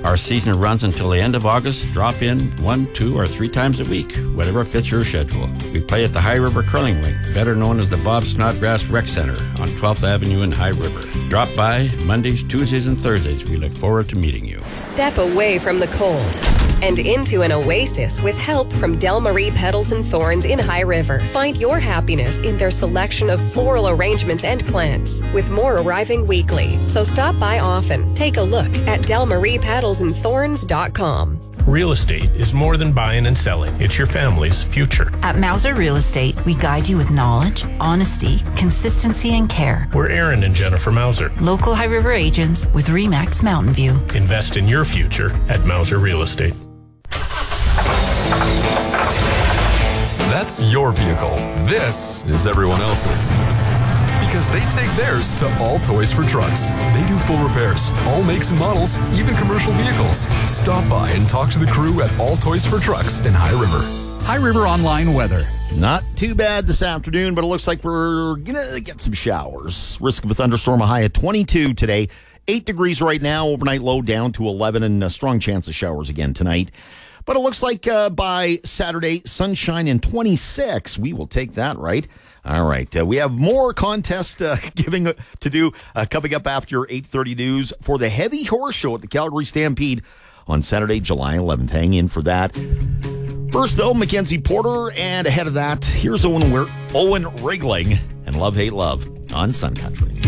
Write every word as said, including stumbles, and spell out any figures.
Our season runs until the end of August. Drop in one, two, or three times a week, whatever fits your schedule. We play at the High River Curling Rink, better known as the Bob Snodgrass Rec Center on twelfth Avenue in High River. Drop by Mondays, Tuesdays, and Thursdays. We look forward to meeting you. Step away from the cold and into an oasis with help from Del Marie Petals and Thorns in High River. Find your happiness in their selection of floral arrangements and plants, with more arriving weekly. So stop by often. Take a look at del marie petals and thorns dot com. Real estate is more than buying and selling. It's your family's future. At Mauser Real Estate, we guide you with knowledge, honesty, consistency, and care. We're Aaron and Jennifer Mauser. Local High River agents with RE/MAX Mountain View. Invest in your future at Mauser Real Estate. That's your vehicle. This is everyone else's. Because they take theirs to All Toys for Trucks. They do full repairs, all makes and models, even commercial vehicles. Stop by and talk to the crew at All Toys for Trucks in High River. High River Online weather. Not too bad this afternoon, but it looks like we're going to get some showers. Risk of a thunderstorm, a high of twenty-two today. eight degrees right now, overnight low down to eleven, and a strong chance of showers again tonight. But it looks like uh, by Saturday, sunshine and twenty-six. We will take that, right? All right. Uh, we have more contest uh, giving uh, to do uh, coming up after eight thirty news for the Heavy Horse Show at the Calgary Stampede on Saturday, July eleventh. Hang in for that. First, though, Mackenzie Porter, and ahead of that, here's Owen, Owen Rigling and Love, Hate, Love on Sun Country.